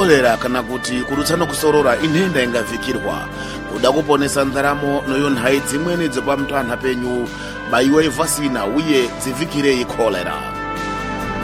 kolera kana kuti kudutsa nokusorora inhenda ingavikirwa. Kuda kuponesa ndaramo noyo nthawi dzimweni dzopamtantha penyu bayiwe vasina uye dzivikirei kolera.